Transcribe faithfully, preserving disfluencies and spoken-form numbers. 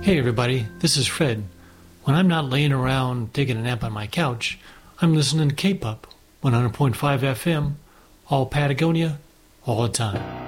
Hey everybody, this is Fred. When I'm not laying around taking a nap on my couch, I'm listening to K-Pop, one hundred point five F M, all Patagonia, all the time.